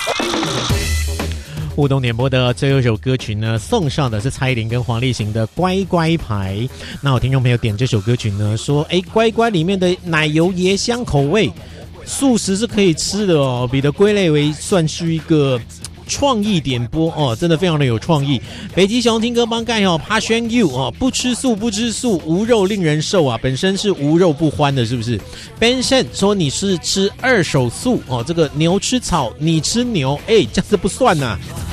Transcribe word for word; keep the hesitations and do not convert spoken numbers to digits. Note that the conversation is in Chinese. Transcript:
互动点播的最后一首歌曲呢，送上的是蔡依林跟黄立行的《乖乖牌》。那有听众朋友点这首歌曲呢，说：“哎，乖乖里面的奶油椰香口味，素食是可以吃的哦，比的归类为算是一个创意点播哦，真的非常的有创意。”北极熊听歌帮盖哦 ，Passion You 哦，不吃素不吃素，无肉令人瘦啊，本身是无肉不欢的，是不是 ？Benson 说你是吃二手素哦，这个牛吃草，你吃牛，哎，这样子不算呐、啊。